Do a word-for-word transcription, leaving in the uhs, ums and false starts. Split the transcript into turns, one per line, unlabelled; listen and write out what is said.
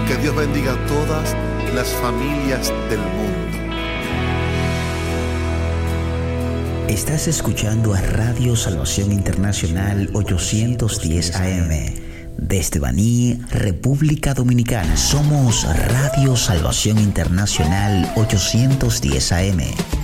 Que Dios bendiga a todas las familias del mundo.
Estás escuchando a Radio Salvación Internacional ochocientos diez A M. Desde Baní, República Dominicana. Somos Radio Salvación Internacional ochocientos diez A M.